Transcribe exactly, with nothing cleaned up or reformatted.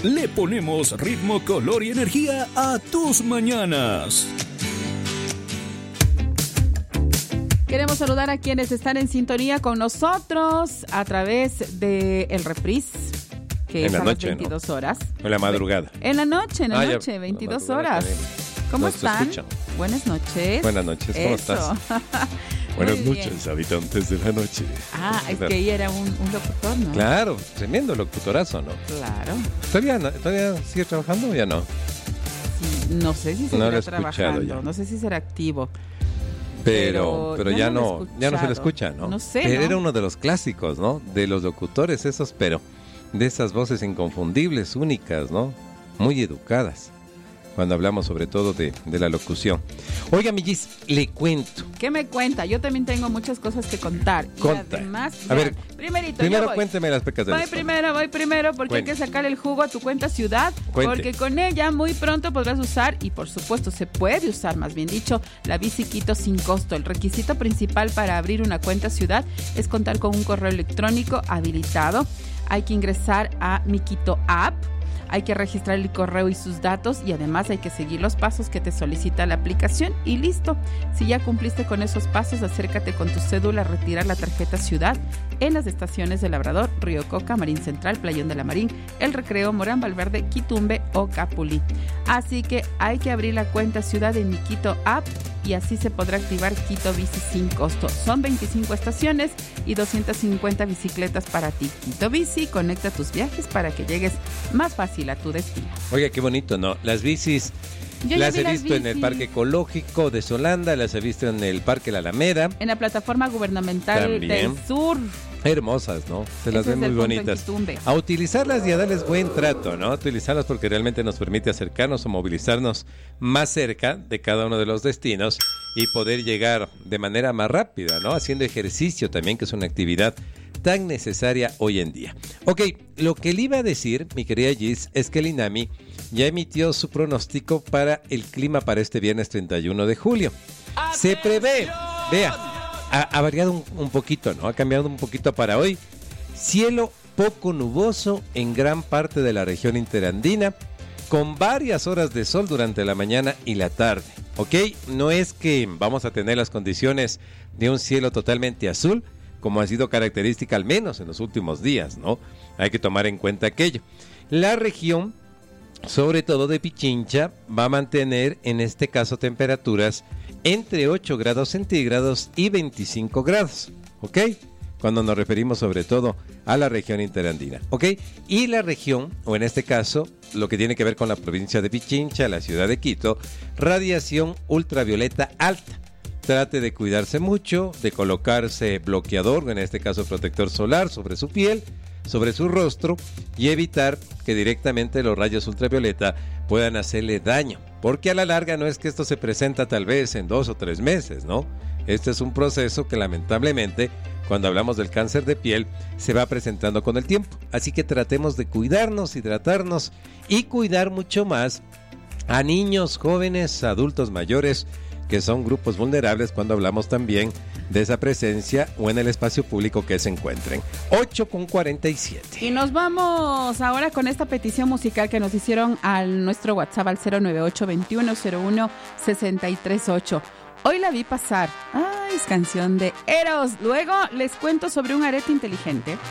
Le ponemos ritmo, color y energía a tus mañanas. Queremos saludar a quienes están en sintonía con nosotros a través de el reprise, que en es la a noche, las veintidós ¿no? horas. En la madrugada. En la noche, en la Ah, ya, noche, veintidós la horas. también. ¿Cómo Nos están? escuchan. Buenas noches. Buenas noches, ¿cómo Eso. estás? Muy Buenas bien. noches, habitantes de la noche. Ah, es Claro. que ella era un, un locutor, ¿no? Claro, tremendo locutorazo, ¿no? Claro. ¿Todavía, no- ¿Todavía sigue trabajando o ya no? Sí, no sé si No seguirá lo he escuchado trabajando, ya. no sé si será activo. Pero, pero yo ya no lo he no, ya no se le escuchado. escucha, ¿no? No sé, Pero ¿no? era uno de los clásicos, ¿no? De los locutores esos, pero de esas voces inconfundibles, únicas, ¿no? Muy educadas. Cuando hablamos sobre todo de, de la locución. Oiga, Millis, le cuento. ¿Qué me cuenta? Yo también tengo muchas cosas que contar. Y Conta. además, A ver, vean, primerito, Primero yo voy. cuénteme las pecas del Voy estómago. primero, voy primero porque Cuente. hay que sacar el jugo a tu cuenta ciudad. Cuente. Porque con ella muy pronto podrás usar, y por supuesto se puede usar, más bien dicho, la Bici Quito sin costo. El requisito principal para abrir una cuenta ciudad es contar con un correo electrónico habilitado. Hay que ingresar a Mi Quito App. Hay que registrar el correo y sus datos y además hay que seguir los pasos que te solicita la aplicación y listo. Si ya cumpliste con esos pasos, acércate con tu cédula a retirar la tarjeta ciudad en las estaciones de Labrador, Río Coca, Marín Central, Playón de la Marín, El Recreo, Morán Valverde, Quitumbe o Capulí. Así que hay que abrir la cuenta ciudad en Mi Quito App y así se podrá activar Quito Bici sin costo. Son veinticinco estaciones y doscientas cincuenta bicicletas para ti. Quito Bici, conecta tus viajes para que llegues más fácil a tu destino. Oiga, qué bonito, ¿no? Las bicis Yo ya las vi he las visto en el bicis. Parque Ecológico de Solanda, las he visto en el Parque La Alameda. En la plataforma gubernamental También. del sur. Hermosas, ¿no? Se las Ese ven es el muy punto en bonitas. Quitumbe. A utilizarlas y a darles buen trato, ¿no? A utilizarlas porque realmente nos permite acercarnos o movilizarnos más cerca de cada uno de los destinos y poder llegar de manera más rápida, ¿no? Haciendo ejercicio también, que es una actividad tan necesaria hoy en día. Ok, lo que le iba a decir, mi querida Gis, es que el INAMI ya emitió su pronóstico para el clima para este viernes treinta y uno de julio. Se prevé, vea, ha, ha variado un, un poquito, ¿no? Ha cambiado un poquito para hoy. Cielo poco nuboso en gran parte de la región interandina, con varias horas de sol durante la mañana y la tarde, ¿ok? No es que vamos a tener las condiciones de un cielo totalmente azul, como ha sido característica al menos en los últimos días, ¿no? Hay que tomar en cuenta aquello. La región, sobre todo de Pichincha, va a mantener en este caso temperaturas entre ocho grados centígrados y veinticinco grados, ¿ok? Cuando nos referimos sobre todo a la región interandina, ¿ok? Y la región, o en este caso, lo que tiene que ver con la provincia de Pichincha, la ciudad de Quito, radiación ultravioleta alta. Trate de cuidarse mucho, de colocarse bloqueador, en este caso protector solar, sobre su piel, sobre su rostro y evitar que directamente los rayos ultravioleta puedan hacerle daño. Porque a la larga no es que esto se presenta tal vez en dos o tres meses, ¿no? Este es un proceso que lamentablemente, cuando hablamos del cáncer de piel, se va presentando con el tiempo. Así que tratemos de cuidarnos, hidratarnos y cuidar mucho más a niños, jóvenes, adultos mayores, que son grupos vulnerables cuando hablamos también de esa presencia o en el espacio público que se encuentren. ocho con cuarenta y siete. Y nos vamos ahora con esta petición musical que nos hicieron a nuestro WhatsApp al cero nueve ocho, veintiuno cero uno, sesenta y tres ocho. Hoy la vi pasar. Ay, es canción de Eros. Luego les cuento sobre un arete inteligente